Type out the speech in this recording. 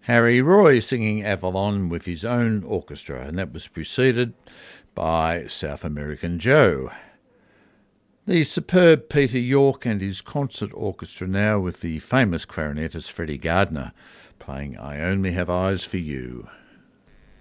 Harry Roy singing Avalon with his own orchestra, and that was preceded by South American Joe. The superb Peter York and his concert orchestra now with the famous clarinetist Freddie Gardner playing I Only Have Eyes for You.